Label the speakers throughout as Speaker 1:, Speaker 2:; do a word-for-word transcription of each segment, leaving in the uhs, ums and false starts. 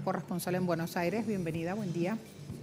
Speaker 1: corresponsal en Buenos Aires. Bienvenida, buen día.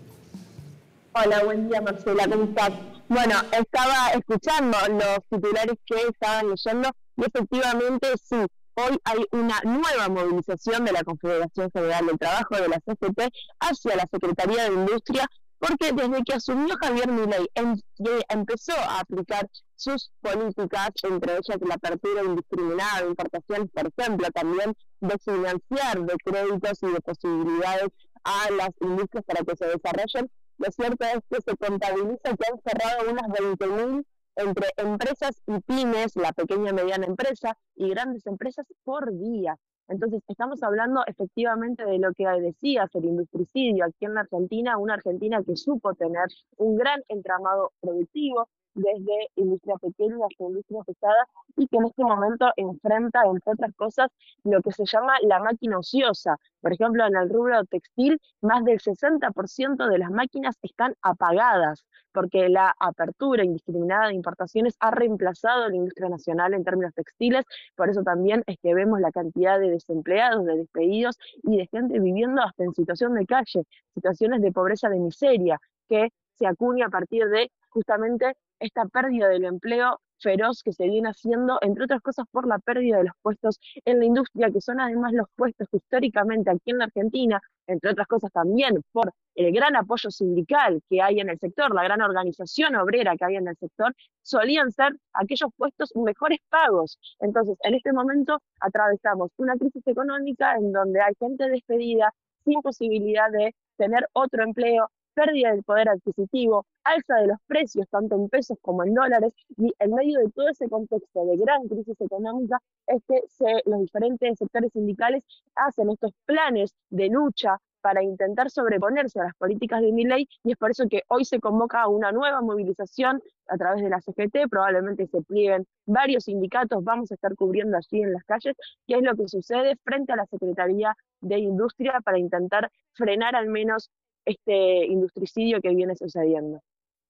Speaker 2: Hola, buen día Marcela, ¿cómo estás? Bueno, estaba escuchando los titulares que estaban leyendo y efectivamente sí, hoy hay una nueva movilización de la Confederación Federal del Trabajo, de la C G T, hacia la Secretaría de Industria, porque desde que asumió Javier Milei, en, que empezó a aplicar sus políticas, entre ellas la apertura indiscriminada de importaciones, por ejemplo, también de financiar de créditos y de posibilidades a las industrias para que se desarrollen. Lo cierto es que se contabiliza que han cerrado unas veinte mil entre empresas y pymes, la pequeña y mediana empresa, y grandes empresas por día. Entonces, estamos hablando efectivamente de lo que decías, el industricidio aquí en la Argentina, una Argentina que supo tener un gran entramado productivo, desde industria pequeña hasta industria pesada, y que en este momento enfrenta, entre otras cosas, lo que se llama la máquina ociosa. Por ejemplo, en el rubro textil, más del sesenta por ciento de las máquinas están apagadas, porque la apertura indiscriminada de importaciones ha reemplazado la industria nacional en términos textiles. Por eso también es que vemos la cantidad de desempleados, de despedidos y de gente viviendo hasta en situación de calle, situaciones de pobreza, de miseria, que se acuña a partir de justamente esta pérdida del empleo feroz que se viene haciendo, entre otras cosas por la pérdida de los puestos en la industria, que son además los puestos que históricamente aquí en la Argentina, entre otras cosas también por el gran apoyo sindical que hay en el sector, la gran organización obrera que hay en el sector, solían ser aquellos puestos mejores pagos. Entonces, en este momento atravesamos una crisis económica en donde hay gente despedida, sin posibilidad de tener otro empleo, pérdida del poder adquisitivo, alza de los precios, tanto en pesos como en dólares, y en medio de todo ese contexto de gran crisis económica es que se, los diferentes sectores sindicales hacen estos planes de lucha para intentar sobreponerse a las políticas de Milei, y es por eso que hoy se convoca a una nueva movilización a través de la C G T, probablemente se plieguen varios sindicatos, vamos a estar cubriendo allí en las calles qué es lo que sucede frente a la Secretaría de Industria para intentar frenar al menos este industricidio que viene sucediendo.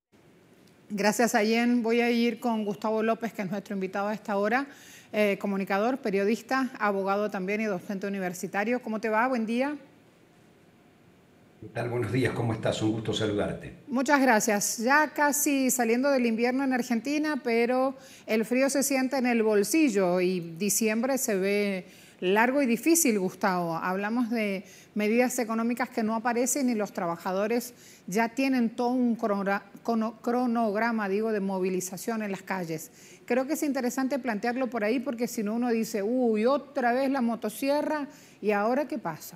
Speaker 1: Gracias, Ayen. Voy a ir con Gustavo López, que es nuestro invitado a esta hora, eh, comunicador, periodista, abogado también y docente universitario. ¿Cómo te va? Buen día.
Speaker 3: ¿Qué tal? Buenos días, ¿cómo estás? Un gusto saludarte.
Speaker 1: Muchas gracias. Ya casi saliendo del invierno en Argentina, pero el frío se siente en el bolsillo y diciembre se ve largo y difícil, Gustavo. Hablamos de medidas económicas que no aparecen y los trabajadores ya tienen todo un cronograma, digo, de movilización en las calles. Creo que es interesante plantearlo por ahí porque si no uno dice, uy, otra vez la motosierra, ¿y ahora qué pasa?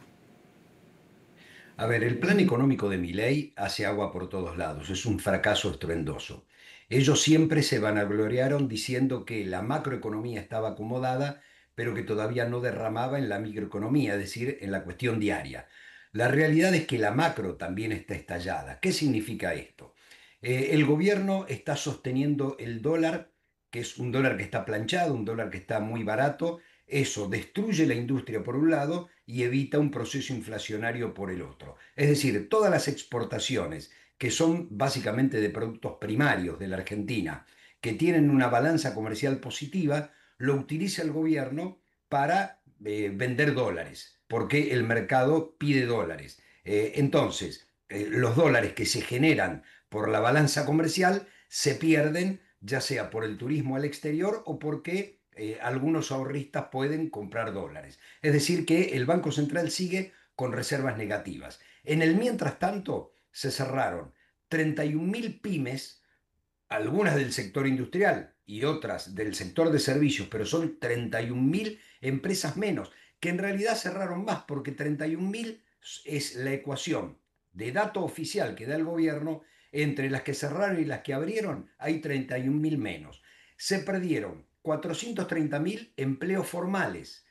Speaker 3: A ver, el plan económico de Milei hace agua por todos lados, es un fracaso estruendoso. Ellos siempre se vanagloriaron diciendo que la macroeconomía estaba acomodada, pero que todavía no derramaba en la microeconomía, es decir, en la cuestión diaria. La realidad es que la macro también está estallada. ¿Qué significa esto? Eh, el gobierno está sosteniendo el dólar, que es un dólar que está planchado, un dólar que está muy barato. Eso destruye la industria por un lado y evita un proceso inflacionario por el otro. Es decir, todas las exportaciones que son básicamente de productos primarios de la Argentina, que tienen una balanza comercial positiva, lo utiliza el gobierno para eh, vender dólares, porque el mercado pide dólares. Eh, entonces, eh, los dólares que se generan por la balanza comercial se pierden, ya sea por el turismo al exterior o porque eh, algunos ahorristas pueden comprar dólares. Es decir, que el Banco Central sigue con reservas negativas. En el mientras tanto, se cerraron treinta y un mil pymes, algunas del sector industrial y otras del sector de servicios, pero son treinta y un mil empresas menos, que en realidad cerraron más, porque treinta y un mil es la ecuación de dato oficial que da el gobierno, entre las que cerraron y las que abrieron, hay treinta y un mil menos. Se perdieron cuatrocientos treinta mil empleos formales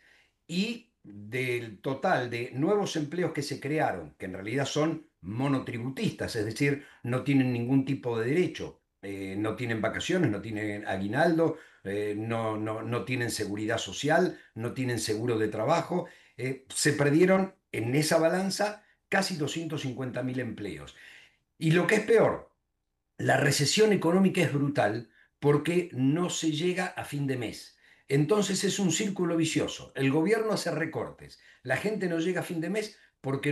Speaker 3: y del total de nuevos empleos que se crearon, que en realidad son monotributistas, es decir, no tienen ningún tipo de derecho, eh, no tienen vacaciones, no tienen aguinaldo, eh, no, no, no tienen seguridad social, no tienen seguro de trabajo, eh, se perdieron en esa balanza casi doscientos cincuenta mil empleos. Y lo que es peor, la recesión económica es brutal porque no se llega a fin de mes. Entonces es un círculo vicioso. El gobierno hace recortes, la gente no llega a fin de mes porque